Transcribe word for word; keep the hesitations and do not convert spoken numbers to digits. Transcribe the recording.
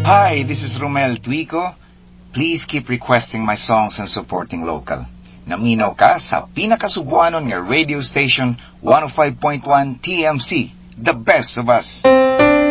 Hi, this is Romel Tuico. Please keep requesting my songs and supporting local. Naminaw ka sa pinakasubuanon nga radio station one oh five point one T M C, the best of us.